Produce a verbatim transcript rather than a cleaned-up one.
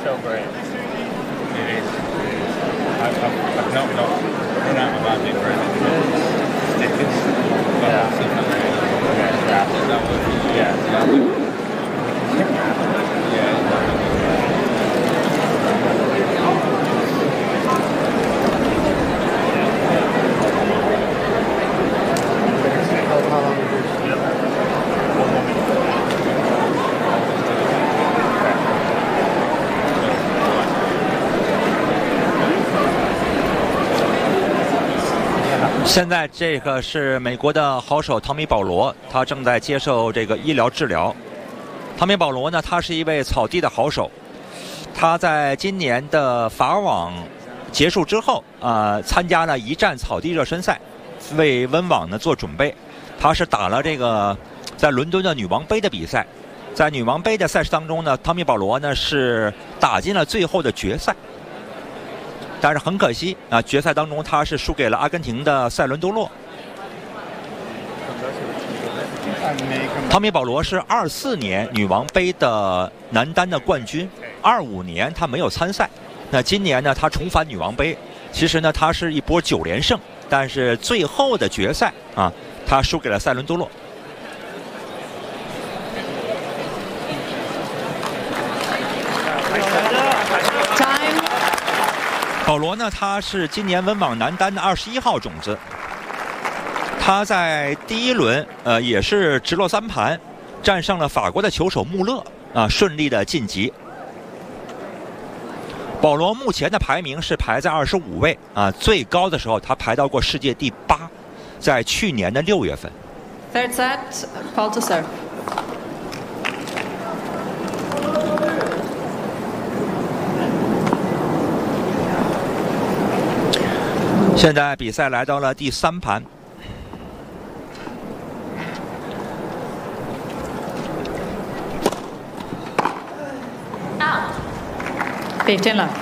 so great. It is. I've, I've, I've not, not run out of magic for anything. Stickers. Yeah. Yeah. Yeah. Yeah. Yeah. 现在这个是美国的好手汤米·保罗，他正在接受这个医疗治疗。汤米·保罗呢，他是一位草地的好手，他在今年的法网结束之后，啊、呃，参加了一站草地热身赛，为温网呢做准备。他是打了这个在伦敦的女王杯的比赛，在女王杯的赛事当中呢，汤米·保罗呢是打进了最后的决赛。但是很可惜啊，决赛当中他是输给了阿根廷的塞伦多洛。汤米·保罗是二四年女王杯的男单的冠军，二五年他没有参赛。那今年呢，他重返女王杯，其实呢，他是一波九连胜，但是最后的决赛啊，他输给了塞伦多洛。保罗呢，他是今年温网男单的二十一号种子。他在第一轮，呃，也是直落三盘，战胜了法国的球手穆勒，啊，顺利的晋级。保罗目前的排名是排在二十五位，啊，最高的时候他排到过世界第八，在去年的六月份。 Third set, Paul to serve. 现在比赛来到了第三盘。 fifteen love.